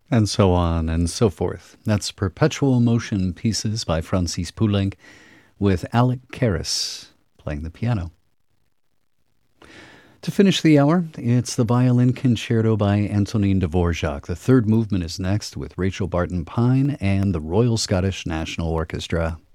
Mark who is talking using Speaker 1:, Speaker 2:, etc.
Speaker 1: and so on and so forth. That's Perpetual Motion Pieces by Francis Poulenc with Alec Karras playing the piano. To finish the hour, it's the Violin Concerto by Antonin Dvorak. The third movement is next with Rachel Barton Pine and the Royal Scottish National Orchestra.